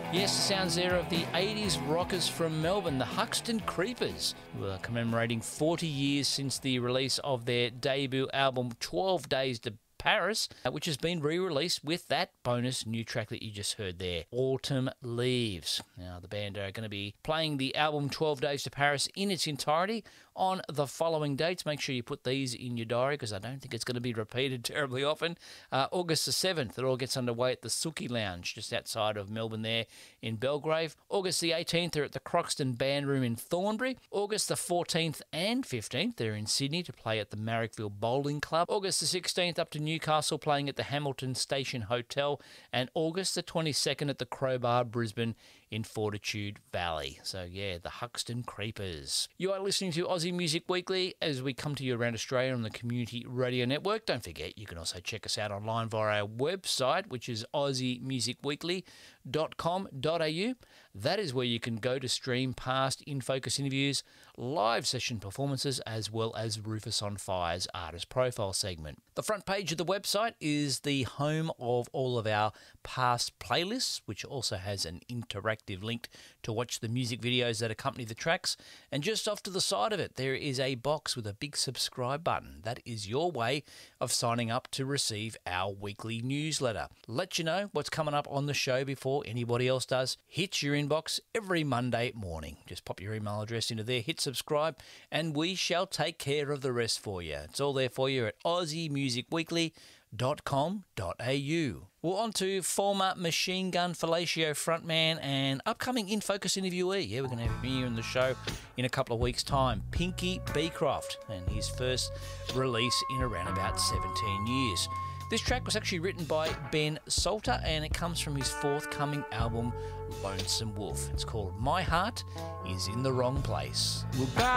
Yes, the sounds there of the 80s rockers from Melbourne, the Huxton Creepers, who are commemorating 40 years since the release of their debut album 12 Days to Paris, which has been re-released with that bonus new track that you just heard there, Autumn Leaves. Now, the band are going to be playing the album 12 Days to Paris in its entirety on the following dates. Make sure you put these in your diary because I don't think it's going to be repeated terribly often. August the 7th, it all gets underway at the Suki Lounge just outside of Melbourne there in Belgrave. August the 18th, they're at the Croxton Band Room in Thornbury. August the 14th and 15th, they're in Sydney to play at the Marrickville Bowling Club. August the 16th, up to Newcastle, playing at the Hamilton Station Hotel. And August the 22nd at the Crowbar, Brisbane in Fortitude Valley. So yeah, the Huxton Creepers. You are listening to Aussie Music Weekly as we come to you around Australia on the Community Radio Network. Don't forget, you can also check us out online via our website, which is aussiemusicweekly.com.au. That is where you can go to stream past In Focus interviews, live session performances, as well as Rufus on Fire's artist profile segment. The front page of the website is the home of all of our past playlists, which also has an interactive link to watch the music videos that accompany the tracks. And just off to the side of it, there is a box with a big subscribe button. That is your way of signing up to receive our weekly newsletter. Let you know what's coming up on the show before anybody else does. Hits your inbox every Monday morning. Just pop your email address into there, hit subscribe, and we shall take care of the rest for you. It's all there for you at aussiemusicweekly.com.au. Well, on to former Machine Gun Fellatio frontman and upcoming In Focus interviewee. Yeah, we're going to have him here in the show in a couple of weeks' time. Pinky Beecroft, and his first release in around about 17 years. This track was actually written by Ben Salter, and it comes from his forthcoming album, Lonesome Wolf. It's called My Heart Is in the Wrong Place. Well,